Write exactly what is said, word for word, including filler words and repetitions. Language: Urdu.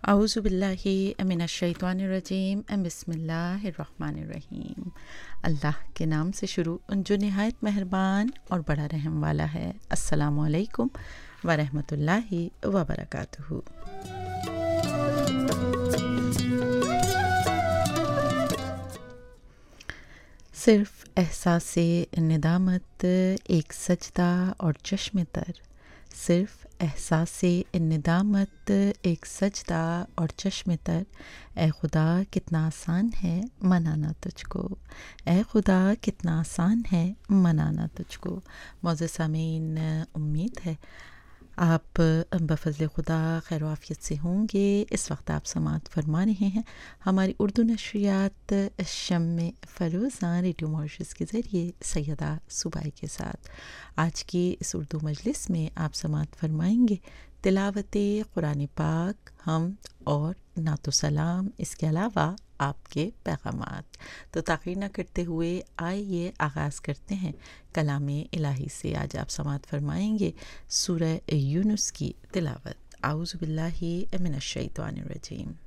اعوذ باللہ من الشیطان الرجیم بسم اللہ الرحمن الرحیم۔ اللہ کے نام سے شروع جو نہایت مہربان اور بڑا رحم والا ہے۔ السلام علیکم ورحمۃ اللہ وبرکاتہ۔ صرف احساس ندامت ایک سجدہ اور چشم تر، صرف احساس ندامت ایک سجدہ اور چشم تر، اے خدا کتنا آسان ہے منانا تجھ کو، اے خدا کتنا آسان ہے منانا تجھ کو۔ معزز سامعین، امید ہے آپ بفضل خدا خیر و عافیت سے ہوں گے۔ اس وقت آپ سماعت فرما رہے ہیں ہماری اردو نشریات شمع فروزاں ریڈیو ماریشس کے ذریعے سیدہ صوبائی کے ساتھ۔ آج کی اس اردو مجلس میں آپ سماعت فرمائیں گے تلاوت قرآن پاک، حمد اور نعت و سلام، اس کے علاوہ آپ کے پیغامات۔ تو تاخیر نہ کرتے ہوئے آئیے آغاز کرتے ہیں کلام الہی سے۔ آج آپ سماعت فرمائیں گے سورہ یونس کی تلاوت۔ اعوذ باللہ من الشیطان الرجیم۔